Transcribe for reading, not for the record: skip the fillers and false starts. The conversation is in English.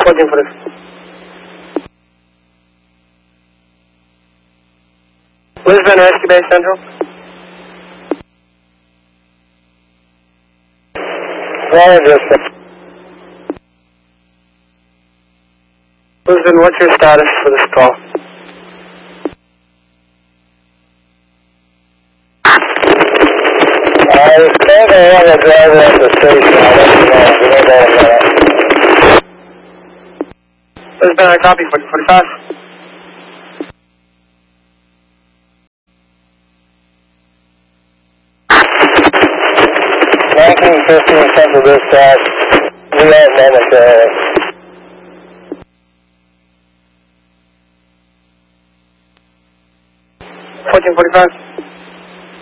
1445. Lisbon, Rescue Bay Central. Lisbon, what's your status for this call? I was standing on the driver at the station. I'll let you know. Give me about a minute. Lisbon, I copy 1445. Central Dispatch. We are momentarily. 1445.